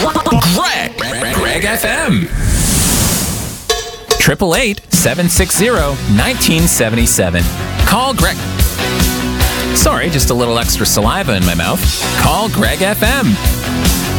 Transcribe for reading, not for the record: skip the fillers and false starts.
Greg FM. 888-760-1977. Call Greg. Sorry, just a little extra saliva in my mouth. Call Greg FM.